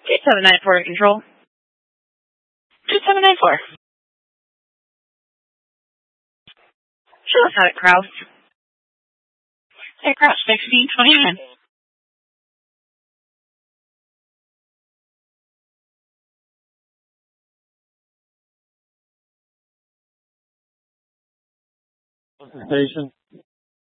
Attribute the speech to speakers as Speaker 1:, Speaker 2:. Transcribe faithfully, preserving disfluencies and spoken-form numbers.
Speaker 1: two seven nine four control. two seven nine four. Sure, got it, Kraus. Hey, Kraus, sixteen twenty-nine.
Speaker 2: Station.